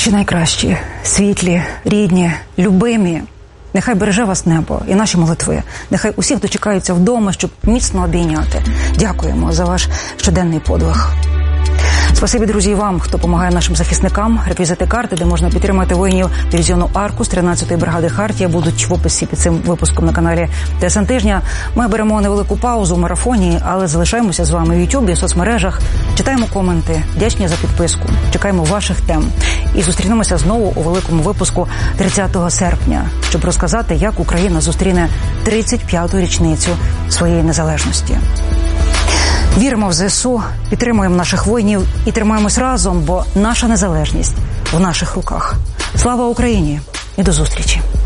Наші найкращі, світлі, рідні, любимі. Нехай береже вас небо і наші молитви. Нехай усіх дочекаються вдома, щоб міцно обійняти. Дякуємо за ваш щоденний подвиг. Спасибі, друзі, і вам, хто допомагає нашим захисникам. Реквізити карти, де можна підтримати воїнів дивізіону «Аркус» 13-ї бригади «Хартія» будуть в описі під цим випуском на каналі ТСН Тижня. Ми беремо невелику паузу в марафоні, але залишаємося з вами в Ютубі, в соцмережах. Читаємо коменти, вдячні за підписку. Чекаємо ваших тем. І зустрінемося знову у великому випуску 30 серпня, щоб розказати, як Україна зустріне 35-ту річницю своєї незалежності. Віримо в ЗСУ, підтримуємо наших воїнів і тримаємось разом, бо наша незалежність в наших руках. Слава Україні і до зустрічі!